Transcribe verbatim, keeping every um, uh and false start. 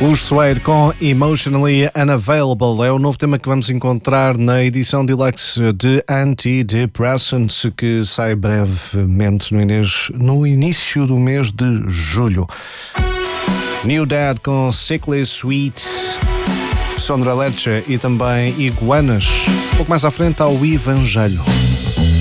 Os Suede com Emotionally Unavailable é o novo tema que vamos encontrar na edição deluxe de Antidepressants, que sai brevemente no início, no início do mês de julho. New Dad com Sickly Sweet, Sondra Lerche e também Iguanas. Um pouco mais à frente ao Evangelho.